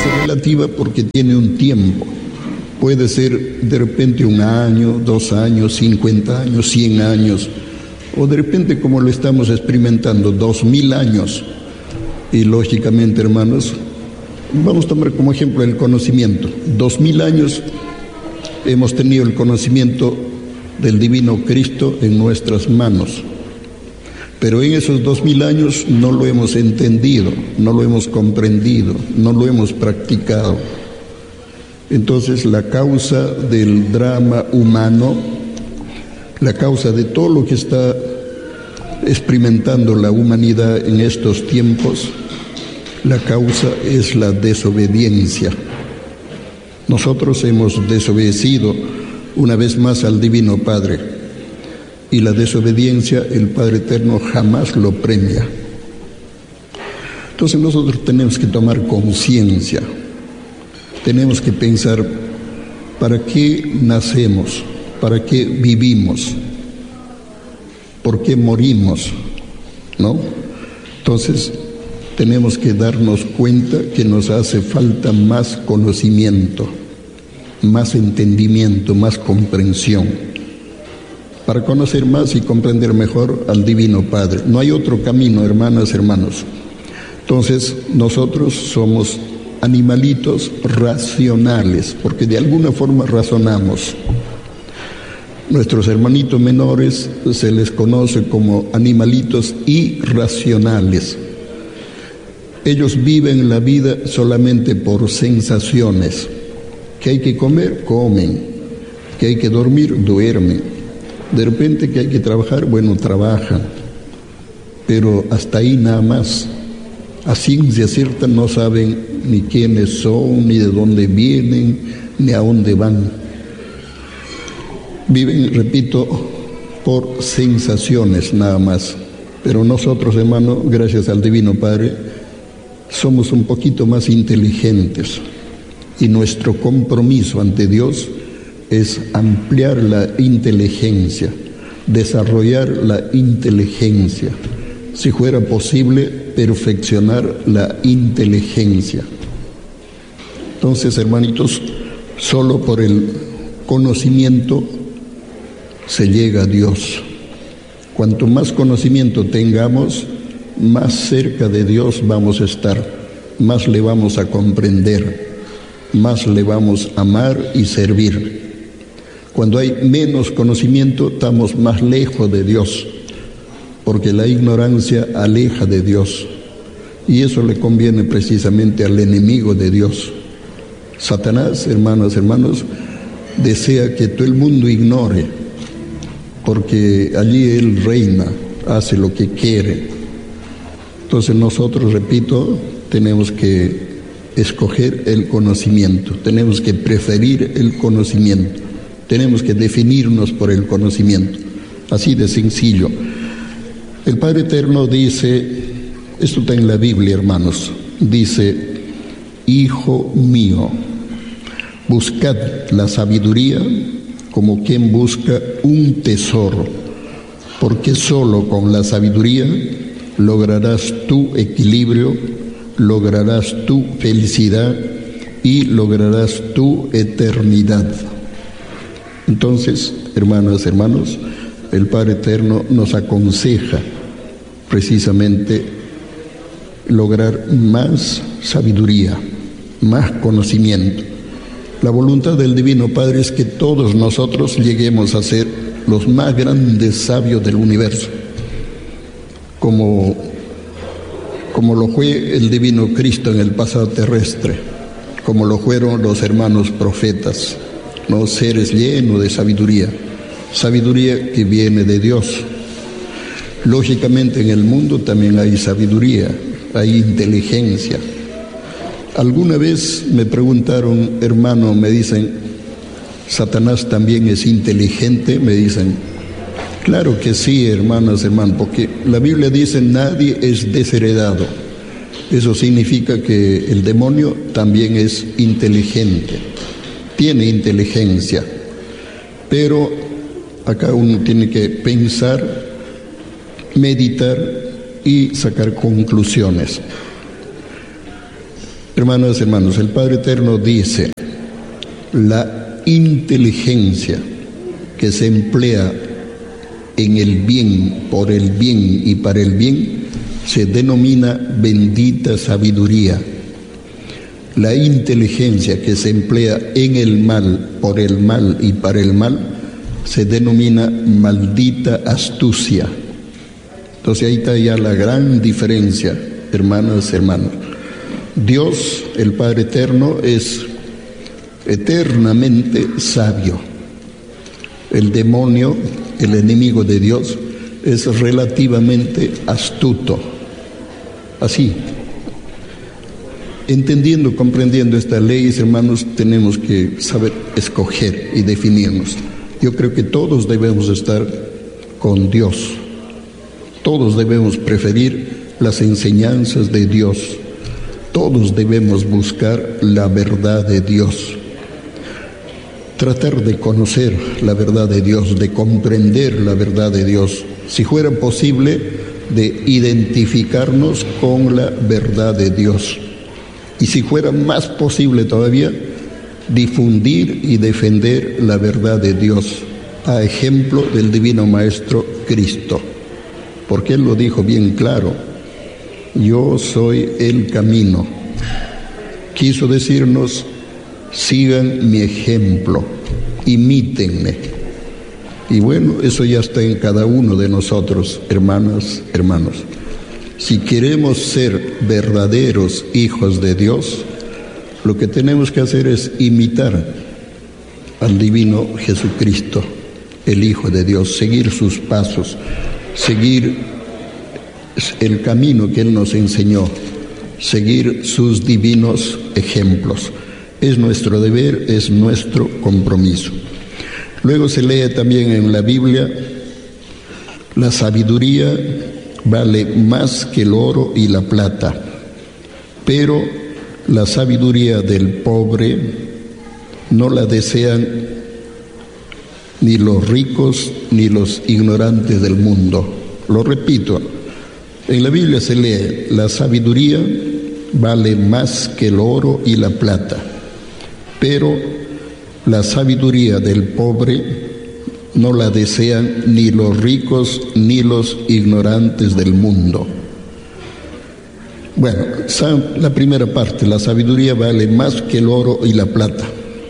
relativa porque tiene un tiempo. Puede ser de repente 1 año, 2 años, 50 años, 100 años, o de repente como lo estamos experimentando, 2000 años. Y lógicamente, hermanos, vamos a tomar como ejemplo el conocimiento. 2000 años hemos tenido el conocimiento del Divino Cristo en nuestras manos. Pero en esos 2000 años no lo hemos entendido, no lo hemos comprendido, no lo hemos practicado. Entonces la causa del drama humano, la causa de todo lo que está experimentando la humanidad en estos tiempos, la causa es la desobediencia. Nosotros hemos desobedecido una vez más al Divino Padre. Y la desobediencia, el Padre Eterno jamás lo premia. Entonces nosotros tenemos que tomar conciencia, tenemos que pensar, ¿para qué nacemos? ¿Para qué vivimos? ¿Por qué morimos? ¿No? Entonces tenemos que darnos cuenta que nos hace falta más conocimiento, más entendimiento, más comprensión, para conocer más y comprender mejor al Divino Padre. No hay otro camino, hermanas, hermanos. Entonces, nosotros somos animalitos racionales, porque de alguna forma razonamos. Nuestros hermanitos menores se les conoce como animalitos irracionales. Ellos viven la vida solamente por sensaciones. Que hay que comer, comen. Que hay que dormir, duermen. De repente que hay que trabajar, bueno, trabajan, pero hasta ahí nada más. A ciencia cierta no saben ni quiénes son, ni de dónde vienen, ni a dónde van. Viven, repito, por sensaciones nada más. Pero nosotros, hermanos, gracias al Divino Padre, somos un poquito más inteligentes. Y nuestro compromiso ante Dios es ampliar la inteligencia, desarrollar la inteligencia, si fuera posible, perfeccionar la inteligencia. Entonces, hermanitos, solo por el conocimiento se llega a Dios. Cuanto más conocimiento tengamos, más cerca de Dios vamos a estar, más le vamos a comprender, más le vamos a amar y servir. Cuando hay menos conocimiento, estamos más lejos de Dios, porque la ignorancia aleja de Dios, y eso le conviene precisamente al enemigo de Dios. Satanás, hermanas, hermanos, desea que todo el mundo ignore, porque allí él reina, hace lo que quiere. Entonces nosotros, repito, tenemos que escoger el conocimiento, tenemos que preferir el conocimiento. Tenemos que definirnos por el conocimiento, así de sencillo. El Padre Eterno dice, esto está en la Biblia, hermanos, dice: Hijo mío, buscad la sabiduría como quien busca un tesoro, porque solo con la sabiduría lograrás tu equilibrio, lograrás tu felicidad y lograrás tu eternidad. Entonces, hermanas, hermanos, el Padre Eterno nos aconseja precisamente lograr más sabiduría, más conocimiento. La voluntad del Divino Padre es que todos nosotros lleguemos a ser los más grandes sabios del universo, como lo fue el Divino Cristo en el pasado terrestre, como lo fueron los hermanos profetas. Los seres llenos de sabiduría, sabiduría que viene de Dios. Lógicamente en el mundo también hay sabiduría, hay inteligencia. Alguna vez me preguntaron, hermano, me dicen, ¿Satanás también es inteligente? Me dicen, claro que sí, hermanas, hermanos, porque la Biblia dice, nadie es desheredado. Eso significa que el demonio también es inteligente. Tiene inteligencia, pero acá uno tiene que pensar, meditar y sacar conclusiones. Hermanas, hermanos, el Padre Eterno dice, la inteligencia que se emplea en el bien, por el bien y para el bien, se denomina bendita sabiduría. La inteligencia que se emplea en el mal, por el mal y para el mal, se denomina maldita astucia. Entonces ahí está ya la gran diferencia, hermanas, hermanos. Dios, el Padre Eterno, es eternamente sabio. El demonio, el enemigo de Dios, es relativamente astuto. Así. Entendiendo, comprendiendo estas leyes, hermanos, tenemos que saber escoger y definirnos. Yo creo que todos debemos estar con Dios. Todos debemos preferir las enseñanzas de Dios. Todos debemos buscar la verdad de Dios. Tratar de conocer la verdad de Dios, de comprender la verdad de Dios. Si fuera posible, de identificarnos con la verdad de Dios. Y si fuera más posible todavía, difundir y defender la verdad de Dios, a ejemplo del Divino Maestro Cristo. Porque Él lo dijo bien claro, yo soy el camino. Quiso decirnos, sigan mi ejemplo, imítenme. Y bueno, eso ya está en cada uno de nosotros, hermanas, hermanos. Si queremos ser verdaderos hijos de Dios, lo que tenemos que hacer es imitar al divino Jesucristo, el Hijo de Dios, seguir sus pasos, seguir el camino que Él nos enseñó, seguir sus divinos ejemplos. Es nuestro deber, es nuestro compromiso. Luego se lee también en la Biblia, la sabiduría vale más que el oro y la plata, pero la sabiduría del pobre no la desean ni los ricos ni los ignorantes del mundo. Lo repito, en la Biblia se lee, la sabiduría vale más que el oro y la plata, pero la sabiduría del pobre no la desean ni los ricos ni los ignorantes del mundo. Bueno, la primera parte, la sabiduría vale más que el oro y la plata.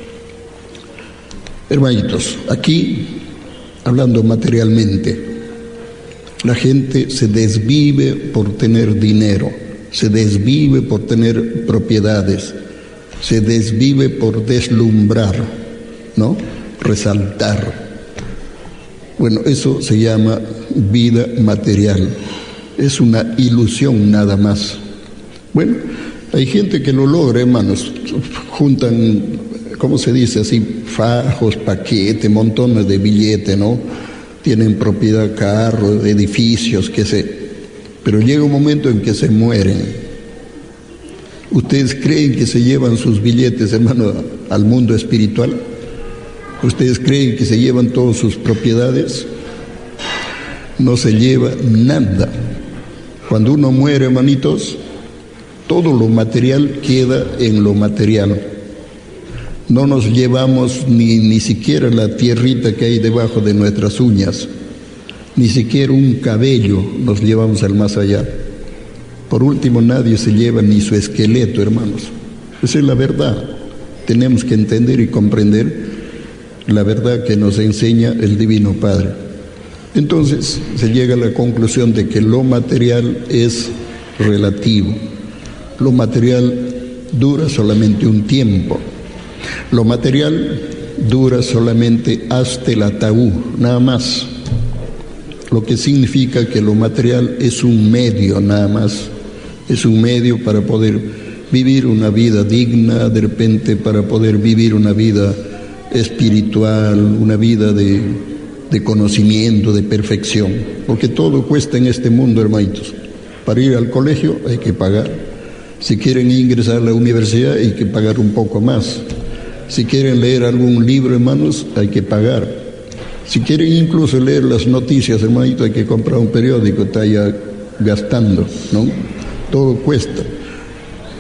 Hermanitos, aquí, hablando materialmente, la gente se desvive por tener dinero, se desvive por tener propiedades, se desvive por deslumbrar, ¿no? Resaltar. Bueno, eso se llama vida material. Es una ilusión nada más. Bueno, hay gente que lo logra, hermanos. Juntan, ¿cómo se dice así? Fajos, paquetes, montones de billetes, ¿no? Tienen propiedad, carros, edificios, qué sé. Pero llega un momento en que se mueren. ¿Ustedes creen que se llevan sus billetes, hermano, al mundo espiritual? ¿Ustedes creen que se llevan todas sus propiedades? No se lleva nada. Cuando uno muere, hermanitos, todo lo material queda en lo material. No nos llevamos ni siquiera la tierrita que hay debajo de nuestras uñas, ni siquiera un cabello nos llevamos al más allá. Por último, nadie se lleva ni su esqueleto, hermanos. Esa es la verdad. Tenemos que entender y comprender la verdad que nos enseña el Divino Padre. Entonces se llega a la conclusión de que lo material es relativo. Lo material dura solamente un tiempo. Lo material dura solamente hasta el ataúd, nada más. Lo que significa que lo material es un medio nada más. Es un medio para poder vivir una vida digna, de repente para poder vivir una vida espiritual, una vida de conocimiento, de perfección, porque todo cuesta en este mundo, hermanitos. Para ir al colegio hay que pagar, si quieren ingresar a la universidad hay que pagar un poco más, si quieren leer algún libro, hermanos, hay que pagar, si quieren incluso leer las noticias, hermanito, hay que comprar un periódico, está ya gastando, ¿no? Todo cuesta.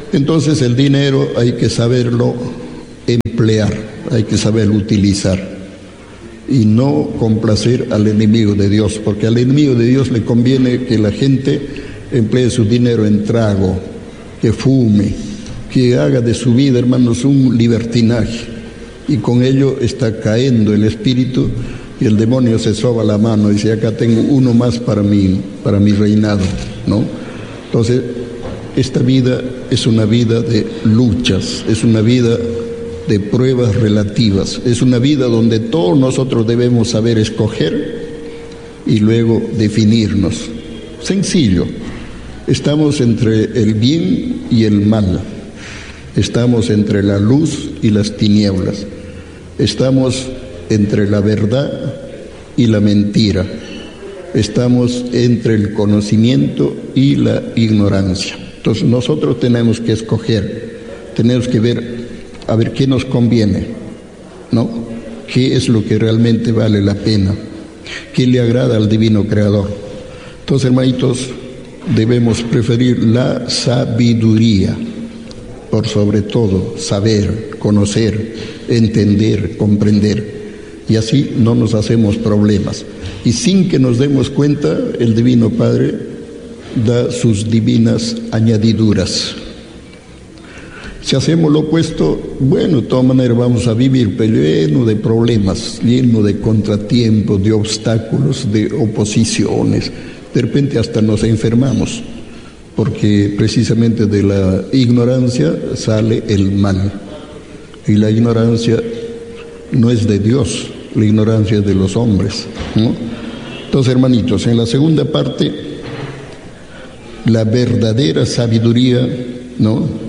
Entonces el dinero hay que saberlo emplear, hay que saberlo utilizar y no complacer al enemigo de Dios, porque al enemigo de Dios le conviene que la gente emplee su dinero en trago, que fume, que haga de su vida, hermanos, un libertinaje, y con ello está cayendo el espíritu y el demonio se soba la mano y dice: acá tengo uno más para mi reinado, ¿no? Entonces, esta vida es una vida de luchas, es una vida de pruebas relativas, es una vida donde todos nosotros debemos saber escoger y luego definirnos. Sencillo, estamos entre el bien y el mal, estamos entre la luz y las tinieblas, estamos entre la verdad y la mentira, estamos entre el conocimiento y la ignorancia. Entonces nosotros tenemos que escoger, tenemos que ver a ver qué nos conviene, ¿no? ¿Qué es lo que realmente vale la pena? ¿Qué le agrada al Divino Creador? Entonces, hermanitos, debemos preferir la sabiduría, por sobre todo, saber, conocer, entender, comprender, y así no nos hacemos problemas. Y sin que nos demos cuenta, el Divino Padre da sus divinas añadiduras. Si hacemos lo opuesto, bueno, de todas maneras vamos a vivir lleno de problemas, lleno de contratiempos, de obstáculos, de oposiciones. De repente hasta nos enfermamos, porque precisamente de la ignorancia sale el mal. Y la ignorancia no es de Dios, la ignorancia es de los hombres, ¿no? Entonces, hermanitos, en la segunda parte, la verdadera sabiduría, ¿no?,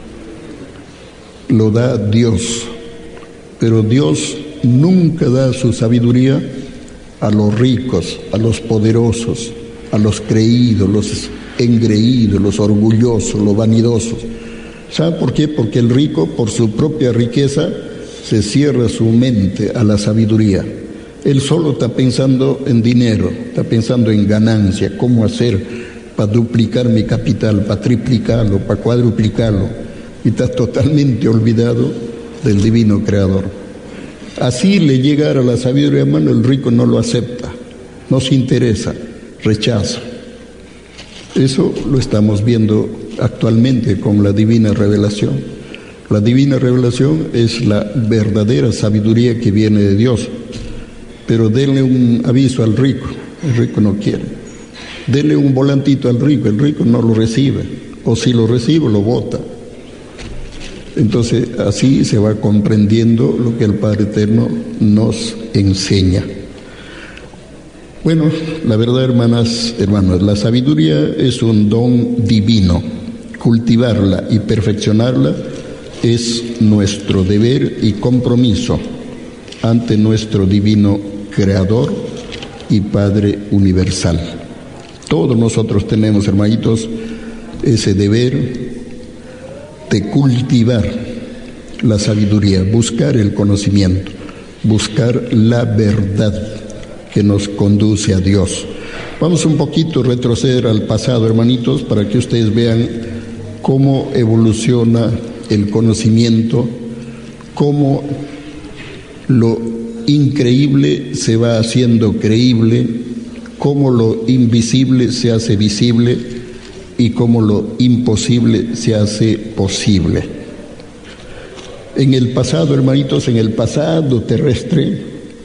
lo da Dios, pero Dios nunca da su sabiduría a los ricos, a los poderosos, a los creídos, los engreídos, los orgullosos, los vanidosos. ¿Sabe por qué? Porque el rico, por su propia riqueza, se cierra su mente a la sabiduría. Él solo está pensando en dinero, está pensando en ganancia, cómo hacer para duplicar mi capital, para triplicarlo, para cuadruplicarlo. Y está totalmente olvidado del Divino Creador. Así le llegara la sabiduría, hermano, el rico no lo acepta, no se interesa, rechaza. Eso lo estamos viendo actualmente con la divina revelación. La divina revelación es la verdadera sabiduría que viene de Dios. Pero denle un aviso al rico, el rico no quiere. Denle un volantito al rico, el rico no lo recibe. O si lo recibe, lo bota. Entonces, así se va comprendiendo lo que el Padre Eterno nos enseña. Bueno, la verdad, hermanas, hermanos, la sabiduría es un don divino. Cultivarla y perfeccionarla es nuestro deber y compromiso ante nuestro divino Creador y Padre universal. Todos nosotros tenemos, hermanitos, ese deber de cultivar la sabiduría, buscar el conocimiento, buscar la verdad que nos conduce a Dios. Vamos un poquito a retroceder al pasado, hermanitos, para que ustedes vean cómo evoluciona el conocimiento, cómo lo increíble se va haciendo creíble, cómo lo invisible se hace visible y cómo lo imposible se hace posible. En el pasado, hermanitos, en el pasado terrestre,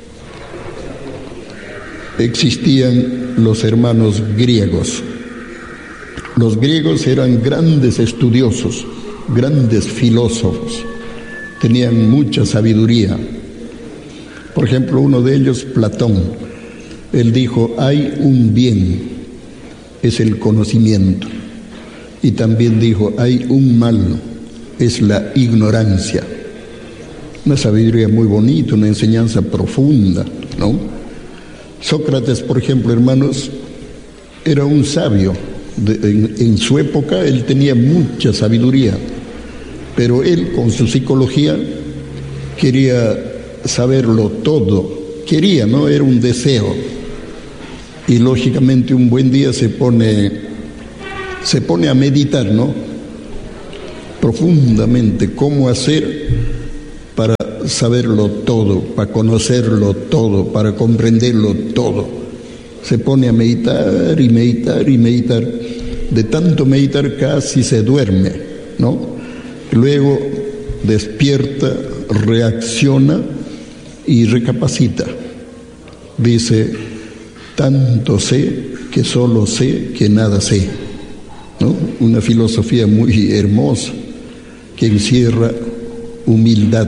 existían los hermanos griegos. Los griegos eran grandes estudiosos, grandes filósofos, tenían mucha sabiduría. Por ejemplo, uno de ellos, Platón, él dijo: hay un bien, es el conocimiento. Y también dijo: hay un mal, es la ignorancia. Una sabiduría muy bonita, una enseñanza profunda, ¿no? Sócrates, por ejemplo, hermanos, era un sabio. En su época él tenía mucha sabiduría, pero él con su psicología quería saberlo todo. Quería, ¿no? Era un deseo. Y lógicamente un buen día se pone a meditar, ¿no? profundamente cómo hacer para saberlo todo, para conocerlo todo, para comprenderlo todo. Se pone a meditar y meditar y meditar. De tanto meditar casi se duerme, ¿no? Luego despierta, reacciona y recapacita. Dice, tanto sé que solo sé que nada sé, ¿no? Una filosofía muy hermosa que encierra humildad.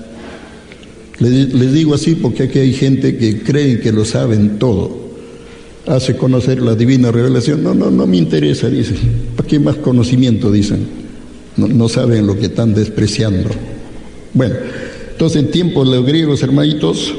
Les digo así porque aquí hay gente que cree que lo saben todo. Hace conocer la divina revelación. No me interesa, dicen. ¿Para qué más conocimiento? Dicen. No saben lo que están despreciando. Bueno, entonces en tiempos de los griegos, hermanitos,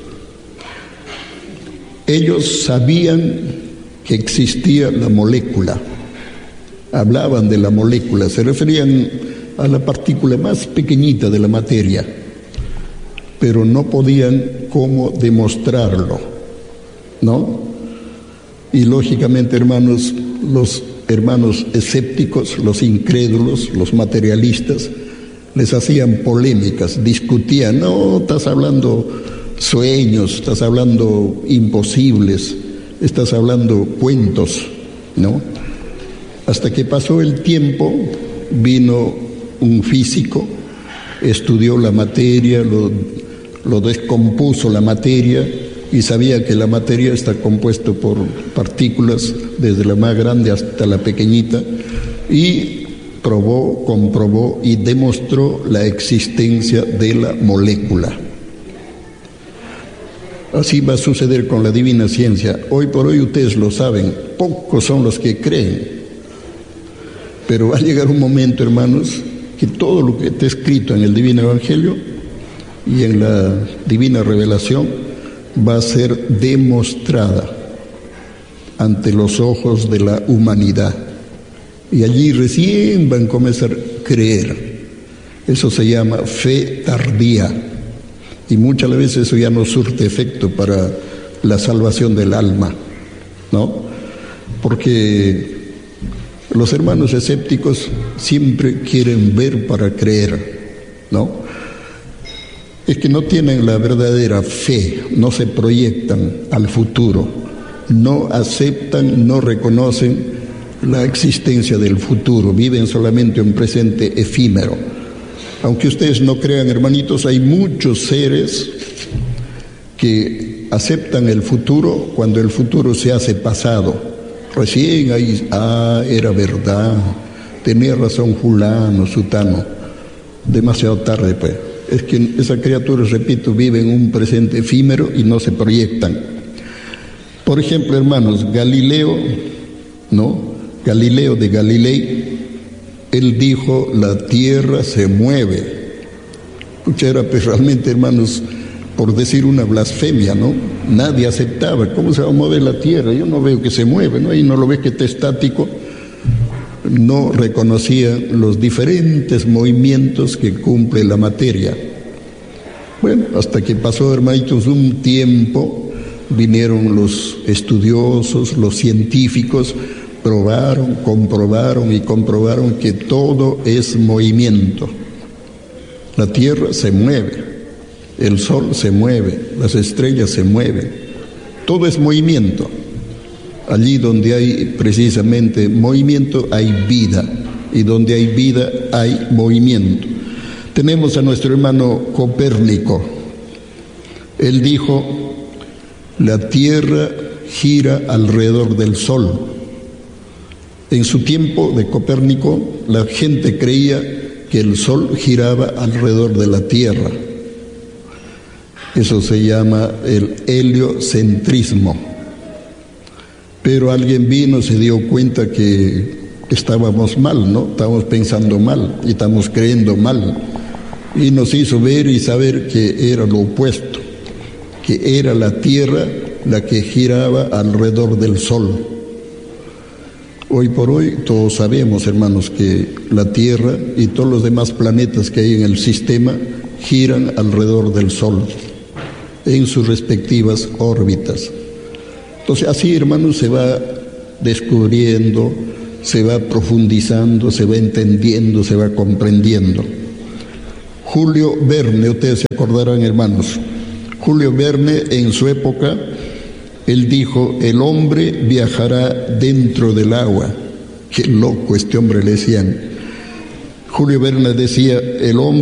ellos sabían que existía la molécula. Hablaban de la molécula, se referían a la partícula más pequeñita de la materia, pero no podían cómo demostrarlo, ¿no? Y lógicamente, hermanos, los hermanos escépticos, los incrédulos, los materialistas, les hacían polémicas, discutían, no, estás hablando sueños, estás hablando imposibles, estás hablando cuentos, ¿no? Hasta que pasó el tiempo, vino un físico, estudió la materia, lo descompuso la materia y sabía que la materia está compuesta por partículas desde la más grande hasta la pequeñita, y probó, comprobó y demostró la existencia de la molécula. Así va a suceder con la divina ciencia. Hoy por hoy ustedes lo saben, pocos son los que creen, pero va a llegar un momento, hermanos, que todo lo que está escrito en el Divino Evangelio y en la Divina Revelación va a ser demostrada ante los ojos de la humanidad. Y allí recién van a comenzar a creer. Eso se llama fe tardía. Y muchas veces eso ya no surte efecto para la salvación del alma, ¿no? Porque los hermanos escépticos siempre quieren ver para creer, ¿no? Es que no tienen la verdadera fe, no se proyectan al futuro, no aceptan, no reconocen la existencia del futuro, viven solamente un presente efímero. Aunque ustedes no crean, hermanitos, hay muchos seres que aceptan el futuro cuando el futuro se hace pasado. Recién ahí, era verdad, tenía razón fulano, sutano, demasiado tarde pues. Es que esas criaturas, repito, viven un presente efímero y no se proyectan. Por ejemplo, hermanos, Galileo, ¿no? Galileo de Galilei, él dijo, la tierra se mueve. Pucha, era pues realmente, hermanos, por decir una blasfemia, ¿no? Nadie aceptaba. ¿Cómo se va a mover la tierra? Yo no veo que se mueve, ¿no? Y no lo ves que está estático. No reconocía los diferentes movimientos que cumple la materia. Bueno, hasta que pasó, hermanitos, un tiempo, vinieron los estudiosos, los científicos, probaron, comprobaron y comprobaron que todo es movimiento. La tierra se mueve, el sol se mueve, las estrellas se mueven, todo es movimiento. Allí donde hay precisamente movimiento hay vida, y donde hay vida hay movimiento. Tenemos a nuestro hermano Copérnico. Él dijo, la tierra gira alrededor del sol. En su tiempo de Copérnico, la gente creía que el sol giraba alrededor de la tierra. Eso se llama el heliocentrismo. Pero alguien vino, se dio cuenta que estábamos mal, ¿no? Estábamos pensando mal y estamos creyendo mal. Y nos hizo ver y saber que era lo opuesto, que era la tierra la que giraba alrededor del sol. Hoy por hoy todos sabemos, hermanos, que la Tierra y todos los demás planetas que hay en el sistema giran alrededor del Sol en sus respectivas órbitas. Entonces así, hermanos, se va descubriendo, se va profundizando, se va entendiendo, se va comprendiendo. Julio Verne, ustedes se acordarán, hermanos, Julio Verne en su época, él dijo: el hombre viajará dentro del agua. Qué loco este hombre, le decían. Julio Verne decía: el hombre